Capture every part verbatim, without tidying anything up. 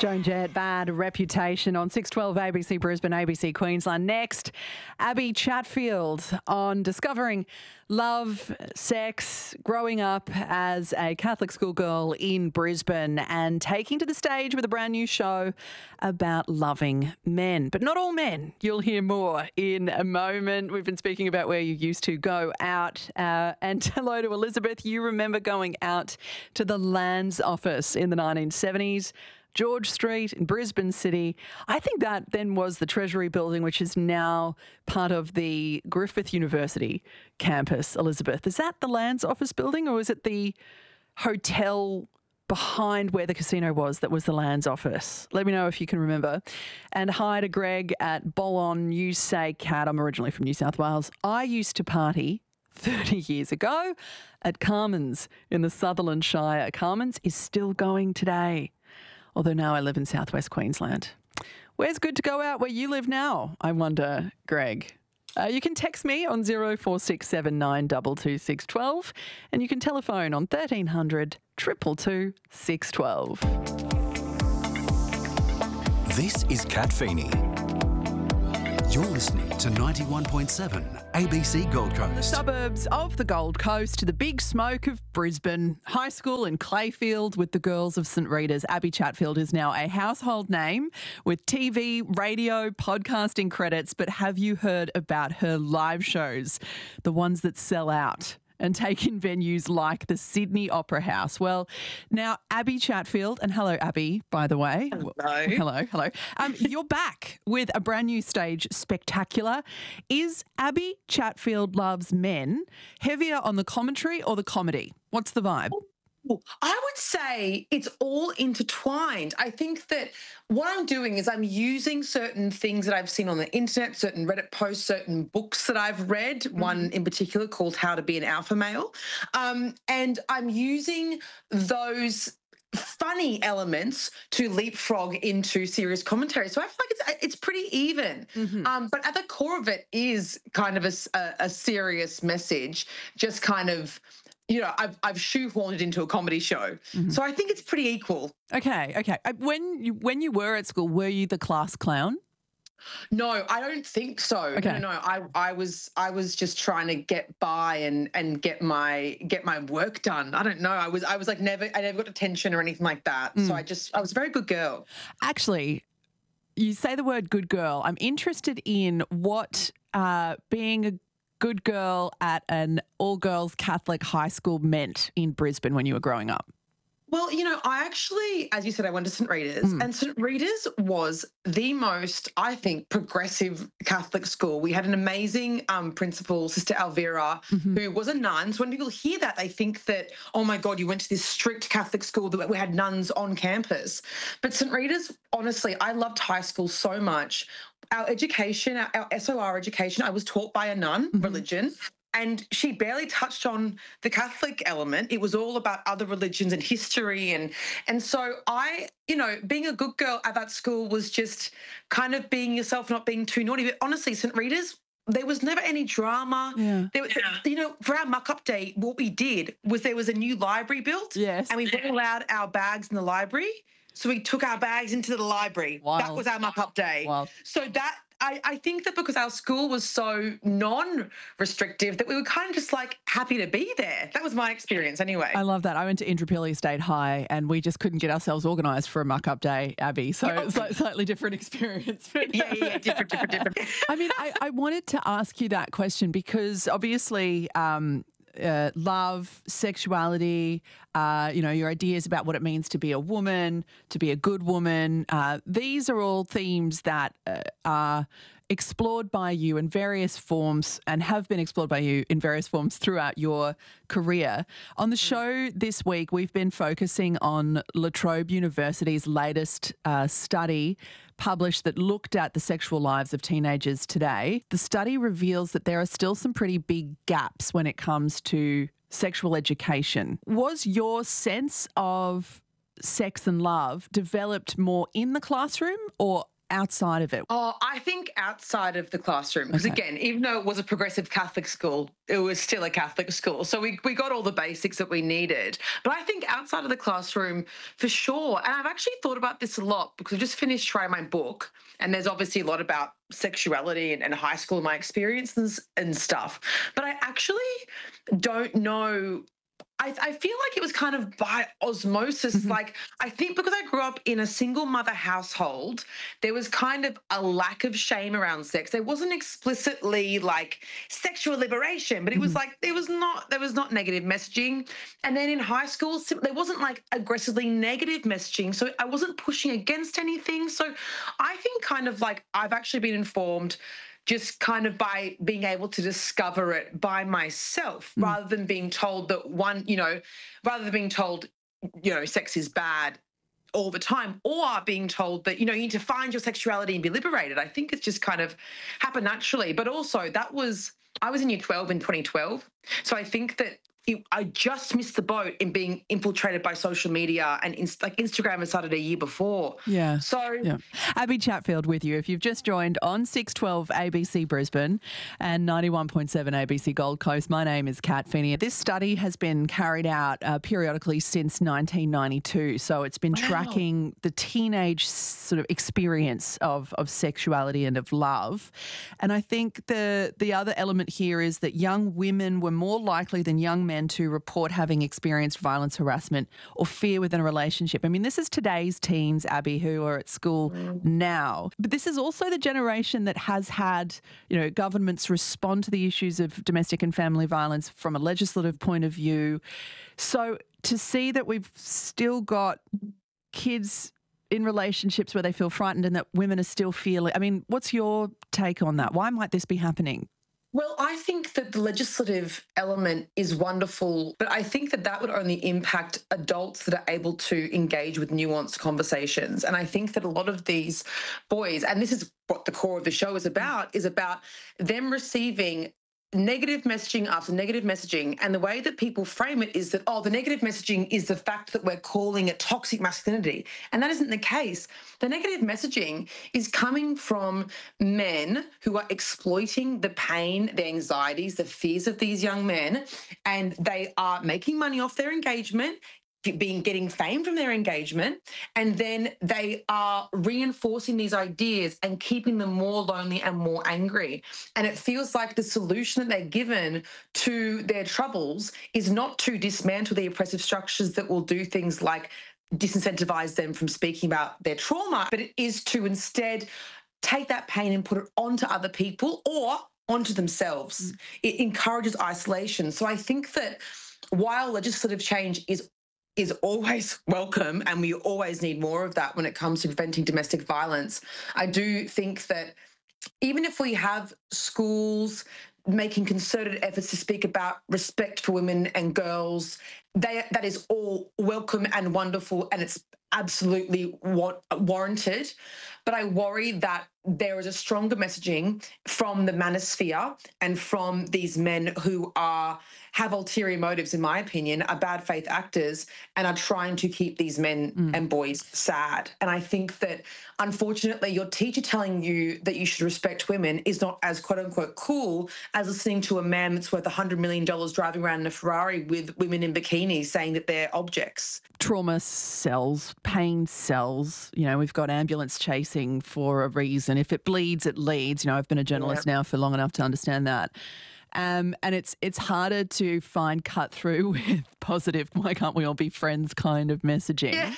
Joan Jett, Bad Reputation on six twelve A B C Brisbane, A B C Queensland. Next, Abby Chatfield on discovering love, sex, growing up as a Catholic schoolgirl in Brisbane and taking to the stage with a brand new show about loving men. But not all men. You'll hear more in a moment. We've been speaking about where you used to go out. Uh, and hello to Elizabeth. You remember going out to the Lands Office in the nineteen seventies. George Street in Brisbane City. I think that then was the Treasury Building, which is now part of the Griffith University campus, Elizabeth. Is that the Lands Office building, or is it the hotel behind where the casino was that was the Lands Office? Let me know if you can remember. And hi to Greg at Bolon. You say, Cat, I'm originally from New South Wales. I used to party thirty years ago at Carmen's in the Sutherland Shire. Carmen's is still going today, although now I live in southwest Queensland. Where's good to go out where you live now, I wonder, Greg? Uh, you can text me on zero four six seven nine two two six one two and you can telephone on thirteen hundred, two two two, six one two. This is Cat Feeney. You're listening to ninety-one point seven A B C Gold Coast. The suburbs of the Gold Coast to the big smoke of Brisbane. High school in Clayfield with the girls of St Rita's. Abby Chatfield is now a household name with T V, radio, podcasting credits. But have you heard about her live shows? The ones that sell out and take in venues like the Sydney Opera House. Well, now Abby Chatfield, and hello Abby, by the way. Hello. Hello, hello. Um, you're back with a brand new stage spectacular. Is Abby Chatfield Loves Men heavier on the commentary or the comedy? What's the vibe? I would say it's all intertwined. I think that what I'm doing is I'm using certain things that I've seen on the internet, certain Reddit posts, certain books that I've read, mm-hmm. one in particular called How to Be an Alpha Male. Um, and I'm using those funny elements to leapfrog into serious commentary. So I feel like it's it's pretty even. Mm-hmm. Um, but at the core of it is kind of a, a, a serious message, just kind of, you know, I've I've shoehorned it into a comedy show. Mm-hmm. So I think it's pretty equal. Okay, okay. When you when you were at school, were you the class clown? No, I don't think so. Okay. No, no, I I was I was just trying to get by and and get my get my work done. I don't know. I was I was like never I never got attention or anything like that. Mm. So I just I was a very good girl. Actually, you say the word good girl. I'm interested in what uh, being a good girl at an all-girls Catholic high school meant in Brisbane when you were growing up. Well, you know, I actually, as you said, I went to St Rita's, mm. and St Rita's was the most, I think, progressive Catholic school. We had an amazing um, principal, Sister Elvira, mm-hmm. who was a nun. So when people hear that, they think that, oh my God, you went to this strict Catholic school that we had nuns on campus. But St Rita's, honestly, I loved high school so much. Our education, our, our S O R education, I was taught by a nun, mm-hmm. religion, and she barely touched on the Catholic element. It was all about other religions and history. And, and so I, you know, being a good girl at that school was just kind of being yourself, not being too naughty. But honestly, St Rita's, there was never any drama. Yeah. There, yeah. You know, for our muck-up day, what we did was there was a new library built. Yes. And we weren't allowed our bags in the library. So we took our bags into the library. Wild. That was our muck-up day. Wild. So that, I, I think that because our school was so non-restrictive that we were kind of just like happy to be there. That was my experience anyway. I love that. I went to Indooroopilly State High and we just couldn't get ourselves organised for a muck-up day, Abby. So yeah. it's like slightly different experience. yeah, yeah, yeah, different, different, different. I mean, I, I wanted to ask you that question because obviously um, Uh, love, sexuality, uh, you know, your ideas about what it means to be a woman, to be a good woman. Uh, these are all themes that uh, are explored by you in various forms and have been explored by you in various forms throughout your career. On the show this week, we've been focusing on La Trobe University's latest uh, study published that looked at the sexual lives of teenagers today. The study reveals that there are still some pretty big gaps when it comes to sexual education. Was your sense of sex and love developed more in the classroom or outside of it? Oh, I think outside of the classroom, because Okay. again, even though it was a progressive Catholic school, it was still a Catholic school. So we, we got all the basics that we needed. But I think outside of the classroom, for sure. And I've actually thought about this a lot because I've just finished writing my book. And there's obviously a lot about sexuality and, and high school and my experiences and stuff. But I actually don't know. I, I feel like it was kind of by osmosis. Mm-hmm. Like, I think because I grew up in a single mother household, there was kind of a lack of shame around sex. There wasn't explicitly like sexual liberation, but it was Mm-hmm. like there was not there was not negative messaging. And then in high school, there wasn't like aggressively negative messaging. So I wasn't pushing against anything. So I think kind of like I've actually been informed just kind of by being able to discover it by myself Mm. rather than being told that one, you know, rather than being told, you know, sex is bad all the time, or being told that, you know, you need to find your sexuality and be liberated. I think it's just kind of happened naturally. But also that was, I was in year twelve in twenty twelve. So I think that it, I just missed the boat in being infiltrated by social media, and inst- like Instagram had started a year before. Yeah. So Yeah. Abby Chatfield with you. If you've just joined on six twelve A B C Brisbane and ninety-one point seven A B C Gold Coast, my name is Kat Finney. This study has been carried out uh, periodically since nineteen ninety-two. So it's been Wow. tracking the teenage sort of experience of, of sexuality and of love. And I think the, the other element here is that young women were more likely than young men to report having experienced violence, harassment or fear within a relationship. I mean, this is today's teens, Abby, who are at school Mm. now. But this is also the generation that has had, you know, governments respond to the issues of domestic and family violence from a legislative point of view. So to see that we've still got kids in relationships where they feel frightened and that women are still feeling, I mean, what's your take on that? Why might this be happening? Well, I think that the legislative element is wonderful, but I think that that would only impact adults that are able to engage with nuanced conversations. And I think that a lot of these boys, and this is what the core of the show is about, is about them receiving negative messaging after negative messaging. And the way that people frame it is that, oh, the negative messaging is the fact that we're calling it toxic masculinity. And that isn't the case. The negative messaging is coming from men who are exploiting the pain, the anxieties, the fears of these young men, and they are making money off their engagement, being getting fame from their engagement, and then they are reinforcing these ideas and keeping them more lonely and more angry. And it feels like the solution that they're given to their troubles is not to dismantle the oppressive structures that will do things like disincentivize them from speaking about their trauma, but it is to instead take that pain and put it onto other people or onto themselves. Mm. It encourages isolation. So I think that while legislative change is is always welcome, and we always need more of that when it comes to preventing domestic violence, I do think that even if we have schools making concerted efforts to speak about respect for women and girls, they, that is all welcome and wonderful, and it's absolutely wa- warranted. But I worry that there is a stronger messaging from the manosphere and from these men who are have ulterior motives, in my opinion, are bad faith actors and are trying to keep these men mm. and boys sad. And I think that, unfortunately, your teacher telling you that you should respect women is not as quote unquote cool as listening to a man that's worth one hundred million dollars driving around in a Ferrari with women in bikinis saying that they're objects. Trauma sells, pain sells. You know, we've got ambulance chasing for a reason. If it bleeds, it leads. You know, I've been a journalist yeah. now for long enough to understand that. Um, and it's it's harder to find cut through with positive, why can't we all be friends kind of messaging. Yeah.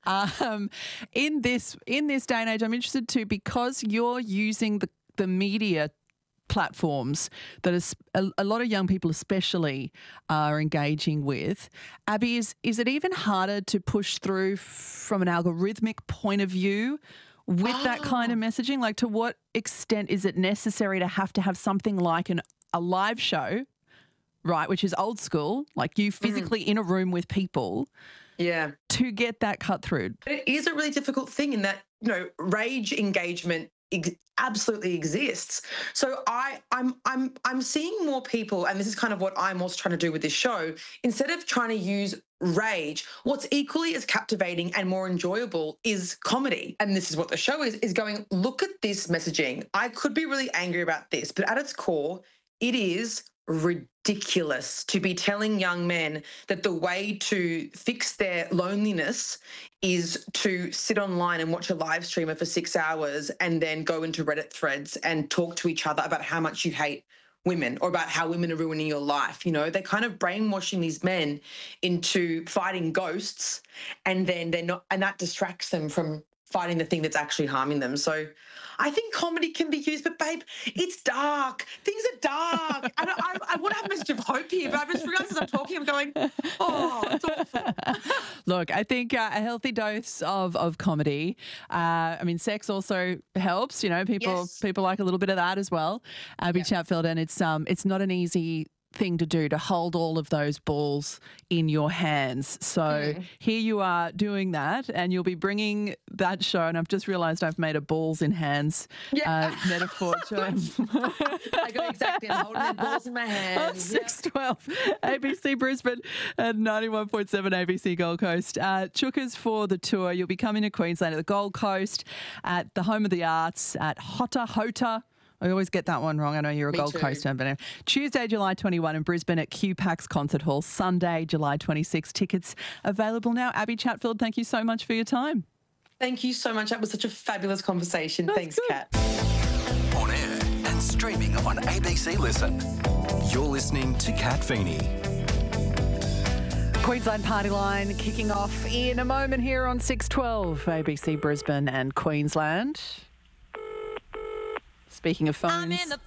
Um, in this in this day and age, I'm interested too, because you're using the, the media platforms that is a, a lot of young people especially are engaging with. Abby, is, is it even harder to push through from an algorithmic point of view with oh. that kind of messaging? Like, to what extent is it necessary to have to have something like an a live show, right, which is old school, like you physically mm. in a room with people, yeah, to get that cut through? It is a really difficult thing in that, you know, rage engagement ex- absolutely exists. So I, I'm, I'm, I'm seeing more people, and this is kind of what I'm also trying to do with this show. Instead of trying to use rage, what's equally as captivating and more enjoyable is comedy. And this is what the show is, is going, look at this messaging. I could be really angry about this, but at its core, it is ridiculous to be telling young men that the way to fix their loneliness is to sit online and watch a live streamer for six hours and then go into Reddit threads and talk to each other about how much you hate women or about how women are ruining your life. You know, they're kind of brainwashing these men into fighting ghosts, and then they're not, and that distracts them from fighting the thing that's actually harming them. So I think comedy can be used, but babe, it's dark. Things are dark. I, don't, I, I want to have a message of hope here, but I just realised as I'm talking, I'm going, oh, it's awful. Look, I think uh, a healthy dose of of comedy. Uh, I mean, sex also helps. You know, people Yes. people like a little bit of that as well. Abby Yeah. Chatfield, and it's um it's not an easy thing to do, to hold all of those balls in your hands. So Mm. here you are doing that, and you'll be bringing that show. And I've just realised I've made a balls in hands Yeah. uh, metaphor. I go exactly. I'm holding their balls in my hands. six twelve A B C Brisbane and ninety-one point seven A B C Gold Coast. Uh, Chookers for the tour. You'll be coming to Queensland at the Gold Coast, at the Home of the Arts, at Hotta Hota. I always get that one wrong. I know you're a Me Gold too. Coaster. But anyway. Tuesday, July twenty-first in Brisbane at Q PAX Concert Hall. Sunday, July twenty-sixth. Tickets available now. Abby Chatfield, thank you so much for your time. Thank you so much. That was such a fabulous conversation. That's Thanks, good. Kat. On air and streaming on A B C Listen. You're listening to Kat Feeney. Queensland Party Line kicking off in a moment here on six twelve A B C Brisbane and Queensland. Speaking of phones. I'm in the